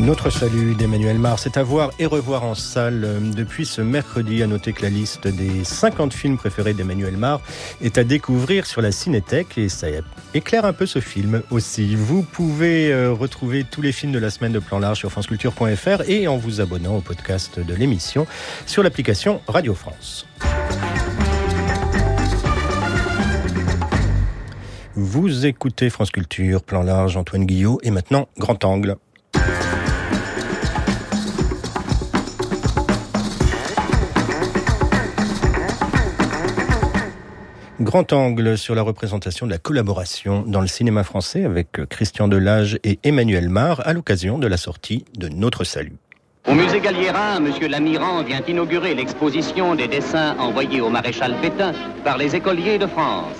Notre salut d'Emmanuel Mar, c'est à voir et revoir en salle depuis ce mercredi. À noter que la liste des 50 films préférés d'Emmanuel Mar est à découvrir sur la Cinétech et ça éclaire un peu ce film aussi. Vous pouvez retrouver tous les films de la semaine de Plan Large sur franceculture.fr et en vous abonnant au podcast de l'émission sur l'application Radio France. Vous écoutez France Culture, Plan Large, Antoine Guillot et maintenant Grand Angle. Grand angle sur la représentation de la collaboration dans le cinéma français avec Christian Delage et Emmanuel Mar à l'occasion de la sortie de Notre Salut. Au musée Galliérin, M. Lamiran vient inaugurer l'exposition des dessins envoyés au maréchal Pétain par les écoliers de France.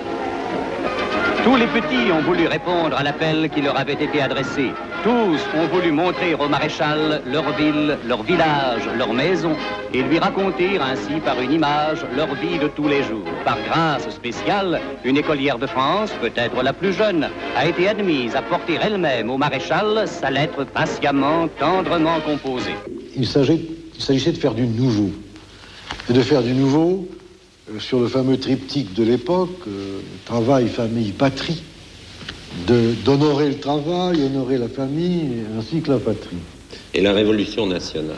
Tous les petits ont voulu répondre à l'appel qui leur avait été adressé. Tous ont voulu montrer au maréchal leur ville, leur village, leur maison et lui raconter ainsi par une image leur vie de tous les jours. Par grâce spéciale, une écolière de France, peut-être la plus jeune, a été admise à porter elle-même au maréchal sa lettre patiemment, tendrement composée. Il s'agissait de faire du nouveau. Et de faire du nouveau sur le fameux triptyque de l'époque, travail, famille, patrie. D'honorer le travail, honorer la famille, ainsi que la patrie. Et la révolution nationale.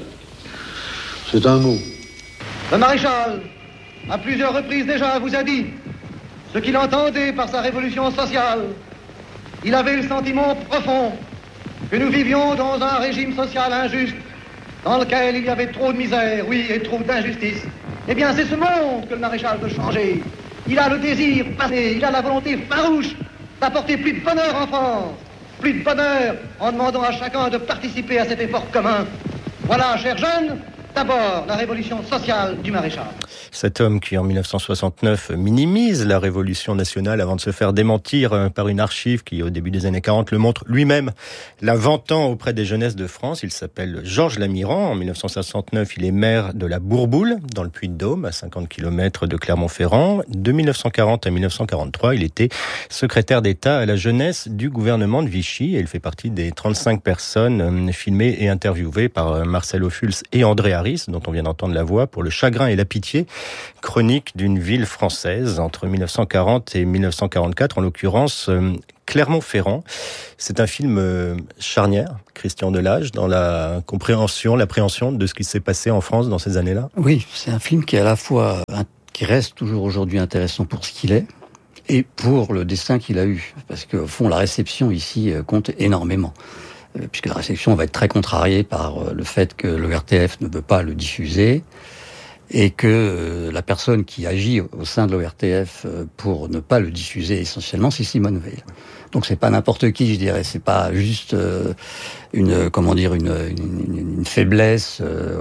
C'est un mot. Le maréchal, à plusieurs reprises déjà, vous a dit ce qu'il entendait par sa révolution sociale. Il avait le sentiment profond que nous vivions dans un régime social injuste, dans lequel il y avait trop de misère, oui, et trop d'injustice. Eh bien, c'est ce monde que le maréchal veut changer. Il a le désir passé, il a la volonté farouche d'apporter plus de bonheur en France, plus de bonheur en demandant à chacun de participer à cet effort commun. Voilà, chers jeunes, d'abord la révolution sociale du maréchal. Cet homme qui, en 1969, minimise la révolution nationale avant de se faire démentir par une archive qui, au début des années 40, le montre lui-même, la vantant auprès des jeunesses de France. Il s'appelle Georges Lamiran. En 1969, il est maire de la Bourboule, dans le Puy-de-Dôme, à 50 km de Clermont-Ferrand. De 1940 à 1943, il était secrétaire d'État à la jeunesse du gouvernement de Vichy et il fait partie des 35 personnes filmées et interviewées par Marcel Ophuls et André Harris, dont on vient d'entendre la voix, pour Le chagrin et la pitié, chronique d'une ville française entre 1940 et 1944, en l'occurrence Clermont-Ferrand. C'est un film charnière, Christian Delage, dans la compréhension, l'appréhension de ce qui s'est passé en France dans ces années-là. Oui, c'est un film qui est à la fois, qui reste toujours aujourd'hui intéressant pour ce qu'il est, et pour le destin qu'il a eu. Parce qu'au fond, la réception ici compte énormément. Puisque la réception va être très contrariée par le fait que l'ORTF ne veut pas le diffuser, et que la personne qui agit au sein de l'ORTF pour ne pas le diffuser essentiellement, c'est Simone Veil. Donc c'est pas n'importe qui, je dirais, c'est pas juste une faiblesse,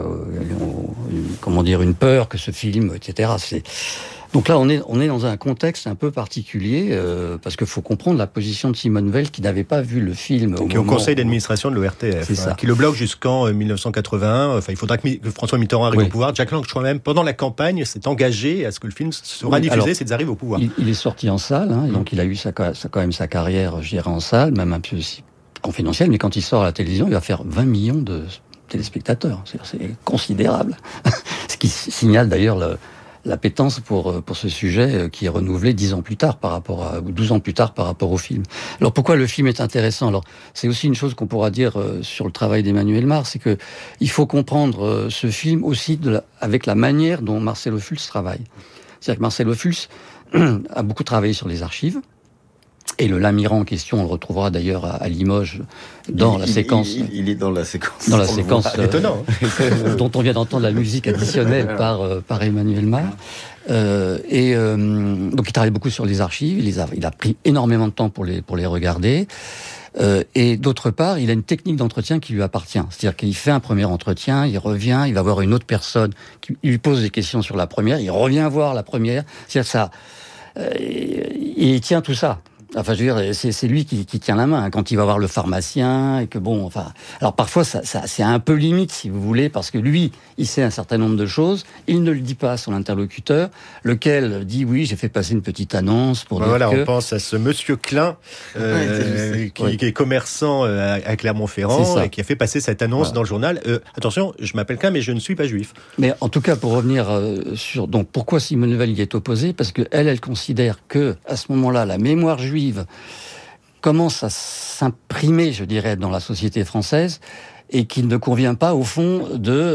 une peur que ce film, etc. Donc là, on est dans un contexte un peu particulier, parce qu'il faut comprendre la position de Simone Veil, qui n'avait pas vu le film qui est au conseil d'administration de l'ORTF, qui le bloque jusqu'en 1981. Enfin, il faudra que François Mitterrand arrive au pouvoir. Jacques Lang, je crois même, pendant la campagne, s'est engagé à ce que le film sera diffusé s'ils arrivent au pouvoir. Il est sorti en salle, donc il a eu quand même sa carrière, je dirais, en salle, même un peu aussi confidentielle, mais quand il sort à la télévision, il va faire 20 millions de téléspectateurs. C'est considérable. Ce qui signale d'ailleurs l'appétence pour ce sujet qui est renouvelé 12 ans plus tard par rapport au film. Alors pourquoi le film est intéressant ? Alors c'est aussi une chose qu'on pourra dire sur le travail d'Emmanuel Mar, c'est que il faut comprendre ce film aussi avec la manière dont Marcel Ophuls travaille. C'est-à-dire que Marcel Ophuls a beaucoup travaillé sur les archives. Et le Lamiran en question, on le retrouvera d'ailleurs à Limoges dans la séquence. Il est dans la séquence. Dans la séquence étonnant, dont on vient d'entendre la musique additionnelle par Emmanuel Mar. Donc il travaille beaucoup sur les archives. Il a pris énormément de temps pour les regarder. Et d'autre part, il a une technique d'entretien qui lui appartient. C'est-à-dire qu'il fait un premier entretien, il revient, il va voir une autre personne qui lui pose des questions sur la première, il revient voir la première. C'est-à-dire ça. Il tient tout ça. Enfin, je veux dire, c'est lui qui tient la main quand il va voir le pharmacien et que bon, enfin, alors parfois ça c'est un peu limite si vous voulez parce que lui, il sait un certain nombre de choses, il ne le dit pas à son interlocuteur, lequel dit oui, j'ai fait passer une petite annonce pour dire que... on pense à ce monsieur Klein qui est commerçant à Clermont-Ferrand et qui a fait passer cette annonce dans le journal. Attention, je m'appelle Klein, mais je ne suis pas juif. Mais en tout cas, pour revenir sur donc pourquoi Simone Veil y est opposée, parce que elle considère que à ce moment-là, la mémoire juive commence à s'imprimer, je dirais, dans la société française, et qu'il ne convient pas, au fond,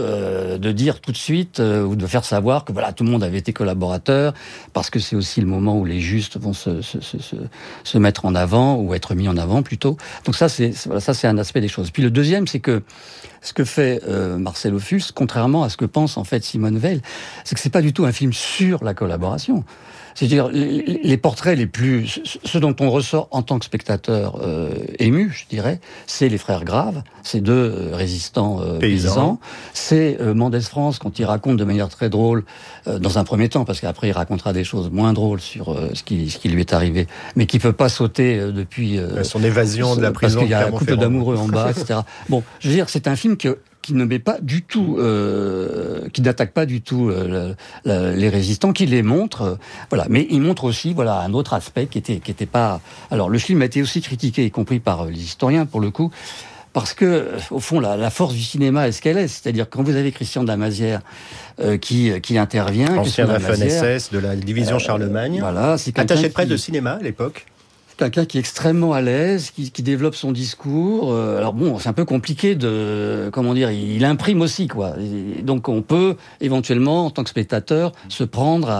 de dire tout de suite ou de faire savoir que voilà, tout le monde avait été collaborateur, parce que c'est aussi le moment où les justes vont se mettre en avant ou être mis en avant plutôt. Donc ça, c'est un aspect des choses. Puis le deuxième, c'est que ce que fait Marcel Ophuls, contrairement à ce que pense en fait Simone Veil, c'est que c'est pas du tout un film sur la collaboration. C'est-à-dire, les portraits les plus... Ceux dont on ressort en tant que spectateur ému, je dirais, c'est les frères Graves, ces deux résistants paysans. C'est Mendès France, quand il raconte de manière très drôle, dans un premier temps, parce qu'après il racontera des choses moins drôles sur ce qui lui est arrivé, mais qui peut pas sauter depuis... son évasion de la prison. Parce qu'il y a un couple d'amoureux en bas, etc. Bon, je veux dire, c'est un film qui ne met pas du tout, qui n'attaque pas du tout les résistants, qui les montre, voilà. Mais il montre aussi, voilà, un autre aspect qui était pas. Alors, le film a été aussi critiqué, y compris par les historiens, pour le coup, parce que, au fond, la force du cinéma est ce qu'elle est. C'est-à-dire, quand vous avez Christian Damazière qui intervient, ancien Waffen-SS de la division Charlemagne, voilà, c'est attaché de presse de cinéma à l'époque. Quelqu'un qui est extrêmement à l'aise, qui développe son discours. Alors bon, c'est un peu compliqué comment dire, il imprime aussi, quoi. Et donc on peut éventuellement, en tant que spectateur, se prendre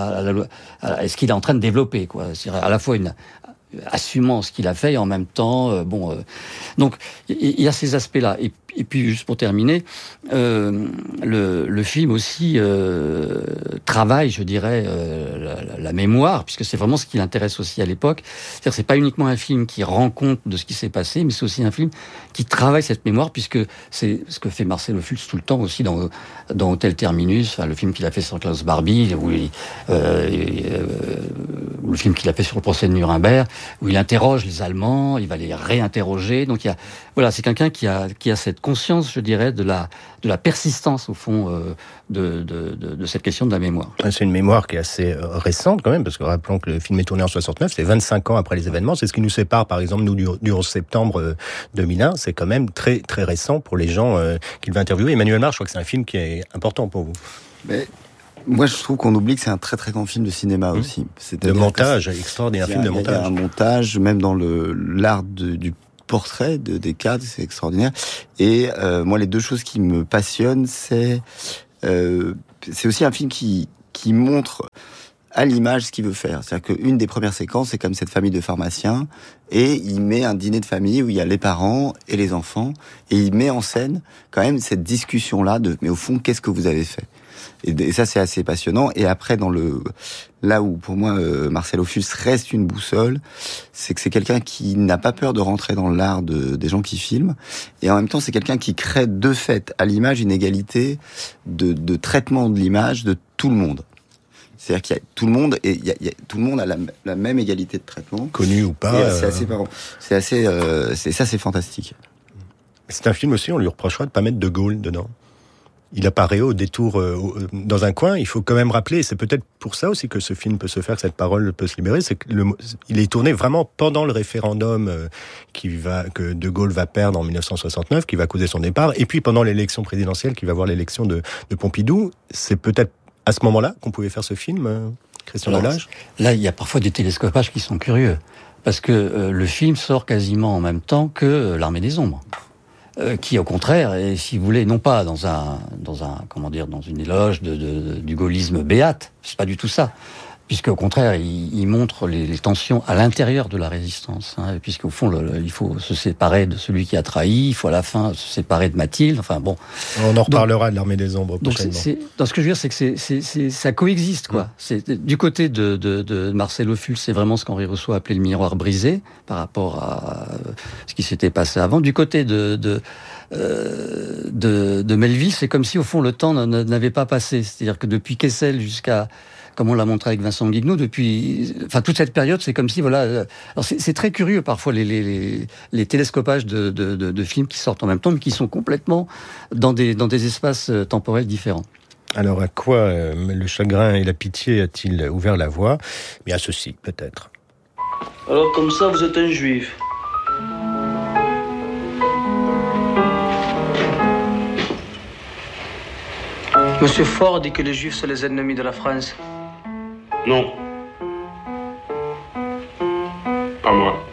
à ce qu'il est en train de développer, quoi. C'est-à-dire à la fois assumant ce qu'il a fait et en même temps, donc il y a ces aspects-là. Et puis juste pour terminer, le film aussi travaille, je dirais, la mémoire, puisque c'est vraiment ce qui l'intéresse aussi à l'époque. C'est-à-dire, c'est pas uniquement un film qui rend compte de ce qui s'est passé, mais c'est aussi un film qui travaille cette mémoire, puisque c'est ce que fait Marcel Ophuls tout le temps aussi dans Hôtel Terminus, enfin, le film qu'il a fait sur Klaus Barbie, ou le film qu'il a fait sur le procès de Nuremberg, où il interroge les Allemands, il va les réinterroger. Donc voilà, c'est quelqu'un qui a cette conscience, je dirais, de la persistance au fond de cette question de la mémoire. C'est une mémoire qui est assez récente quand même, parce que rappelons que le film est tourné en 69, c'est 25 ans après les événements. C'est ce qui nous sépare, par exemple, nous du 11 septembre 2001. C'est quand même très très récent pour les gens qu'il va interviewer. Emmanuel Mar, je crois que c'est un film qui est important pour vous. Mais moi, je trouve qu'on oublie que c'est un très très grand film de cinéma aussi. De montage, extraordinaire film de montage. Il y a un montage, même dans l'art du portrait des cadres, c'est extraordinaire. Et moi, les deux choses qui me passionnent, c'est aussi un film qui montre à l'image ce qu'il veut faire. C'est-à-dire qu'une des premières séquences, c'est comme cette famille de pharmaciens, et il met un dîner de famille où il y a les parents et les enfants, et il met en scène quand même cette discussion-là mais au fond, qu'est-ce que vous avez fait ? Et ça, c'est assez passionnant. Et après, là où, pour moi, Marcel Ophuls reste une boussole, c'est que c'est quelqu'un qui n'a pas peur de rentrer dans l'art des gens qui filment. Et en même temps, c'est quelqu'un qui crée de fait, à l'image, une égalité de traitement de l'image de tout le monde. C'est-à-dire qu'il y a tout le monde, et tout le monde a la même égalité de traitement. Connu ou pas. C'est fantastique. C'est un film aussi, on lui reprochera de pas mettre De Gaulle dedans. Il apparaît au détour dans un coin. Il faut quand même rappeler, c'est peut-être pour ça aussi que ce film peut se faire, que cette parole peut se libérer, c'est que il est tourné vraiment pendant le référendum que De Gaulle va perdre en 1969, qui va causer son départ, et puis pendant l'élection présidentielle, qui va voir l'élection de Pompidou. C'est peut-être à ce moment-là qu'on pouvait faire ce film, Christian Delage. Là, il y a parfois des télescopages qui sont curieux, parce que le film sort quasiment en même temps que l'Armée des Ombres. Qui, au contraire, est, si vous voulez, non pas dans une éloge du gaullisme béate, c'est pas du tout ça, puisque au contraire, il montre les tensions à l'intérieur de la résistance, puisqu'au fond, il faut se séparer de celui qui a trahi, il faut à la fin se séparer de Mathilde, enfin bon. On en reparlera de l'Armée des Ombres prochainement. Donc ce que je veux dire, c'est que ça coexiste, quoi. C'est, du côté de Marcel Ophuls, c'est vraiment ce qu'Henri Rousseau appelait le miroir brisé, par rapport à ce qui s'était passé avant. Du côté de Melville, c'est comme si, au fond, le temps n'avait pas passé. C'est-à-dire que depuis Kessel jusqu'à comme on l'a montré avec Vincent Guignot, depuis, enfin toute cette période, c'est comme si voilà. Alors c'est très curieux parfois les télescopages de films qui sortent en même temps, mais qui sont complètement dans des espaces temporels différents. Alors à quoi le chagrin et la pitié a-t-il ouvert la voie ? Bien à ceci, peut-être. Alors comme ça, vous êtes un juif. Monsieur Faure dit que les juifs sont les ennemis de la France. Non. Pas moi.